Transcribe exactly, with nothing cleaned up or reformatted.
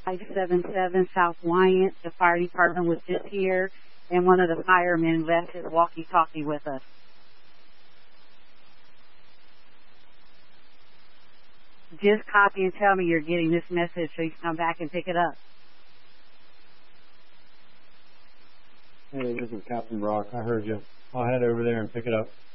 five seven seven South Wyant. The fire department was just here, and one of the firemen left his walkie-talkie with us. Just copy and tell me you're getting this message so you can come back and pick it up. Hey, this is Captain Brock. I heard you. I'll head over there and pick it up.